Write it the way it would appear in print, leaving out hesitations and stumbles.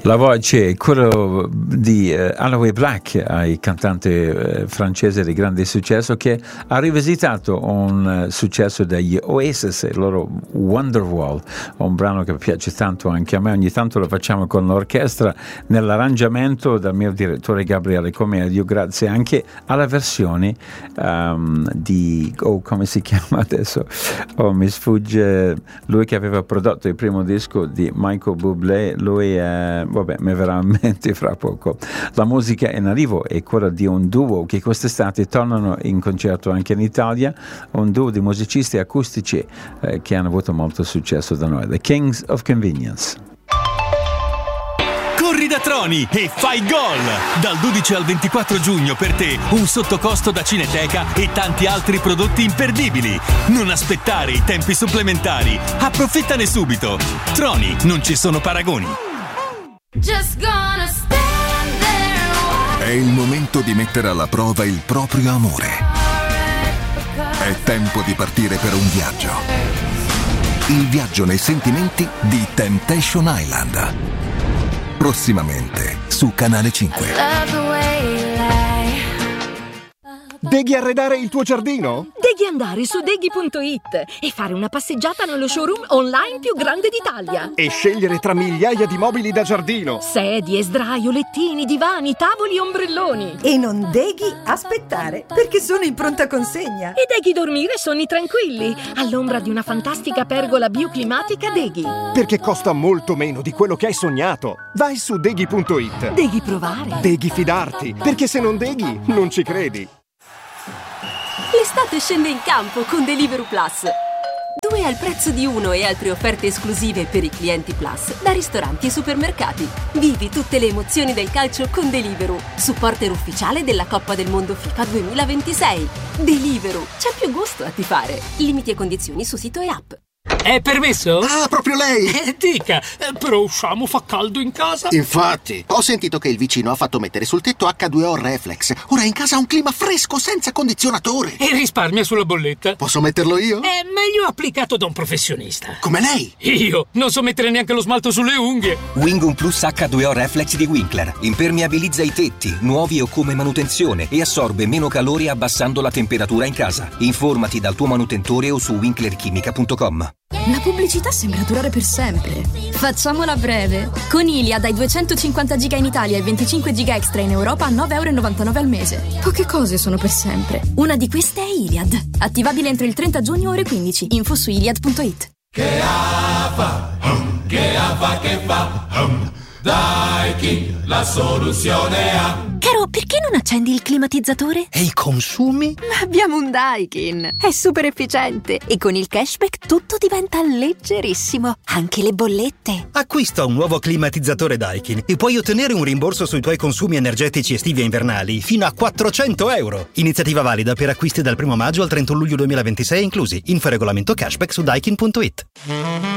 La voce è quello di Aloe Black, il cantante francese di grande successo, che ha rivisitato un successo degli Oasis, il loro Wonderwall, un brano che piace tanto anche a me. Ogni tanto lo facciamo con l'orchestra nell'arrangiamento dal mio direttore Gabriele Comedio, grazie anche alla versione di come si chiama adesso? Mi sfugge, lui che aveva prodotto il primo disco di Michael Bublé. Lui è, vabbè, mi verrà in mente fra poco. La musica in arrivo è quella di un duo che quest'estate tornano in concerto anche in Italia, un duo di musicisti acustici che hanno avuto molto successo da noi, The Kings of Convenience. Corri da Troni e fai gol! Dal 12 al 24 giugno per te un sottocosto da Cineteca e tanti altri prodotti imperdibili. Non aspettare i tempi supplementari. Approfittane subito. Troni, non ci sono paragoni. Just gonna stand there. È il momento di mettere alla prova il proprio amore. È tempo di partire per un viaggio. Il viaggio nei sentimenti di Temptation Island. Prossimamente su Canale 5. Devi arredare il tuo giardino? Devi andare su deghi.it e fare una passeggiata nello showroom online più grande d'Italia. E scegliere tra migliaia di mobili da giardino. Sedie, sdraio, lettini, divani, tavoli e ombrelloni. E non devi aspettare, perché sono in pronta consegna. E devi dormire sonni tranquilli, all'ombra di una fantastica pergola bioclimatica Deghi. Perché costa molto meno di quello che hai sognato. Vai su deghi.it. Devi provare. Devi fidarti, perché se non deghi, non ci credi. L'estate scende in campo con Deliveroo Plus. 2 al prezzo di 1 e altre offerte esclusive per i clienti Plus da ristoranti e supermercati. Vivi tutte le emozioni del calcio con Deliveroo, supporter ufficiale della Coppa del Mondo FIFA 2026. Deliveroo, c'è più gusto a tifare. Limiti e condizioni su sito e app. È permesso? Ah, proprio lei! Dica, però usciamo, fa caldo in casa. Infatti, ho sentito che il vicino ha fatto mettere sul tetto H2O Reflex. Ora in casa ha un clima fresco senza condizionatore. E risparmia sulla bolletta. Posso metterlo io? È meglio applicato da un professionista. Come lei? Io non so mettere neanche lo smalto sulle unghie. Wingum Plus H2O Reflex di Winkler. Impermeabilizza i tetti, nuovi o come manutenzione, e assorbe meno calore abbassando la temperatura in casa. Informati dal tuo manutentore o su winklerchimica.com. La pubblicità sembra durare per sempre. Facciamola breve. Con Iliad dai 250 giga in Italia e 25 giga extra in Europa a €9,99 al mese. Poche cose sono per sempre. Una di queste è Iliad. Attivabile entro il 30 giugno ore 15. Info su iliad.it. Che fa, che fa, Daikin, la soluzione ha. Caro, perché non accendi il climatizzatore? E i consumi? Ma abbiamo un Daikin. È super efficiente e con il cashback tutto diventa leggerissimo, anche le bollette. Acquista un nuovo climatizzatore Daikin e puoi ottenere un rimborso sui tuoi consumi energetici estivi e invernali fino a €400. Iniziativa valida per acquisti dal 1 maggio al 31 luglio 2026 inclusi. Info regolamento cashback su daikin.it.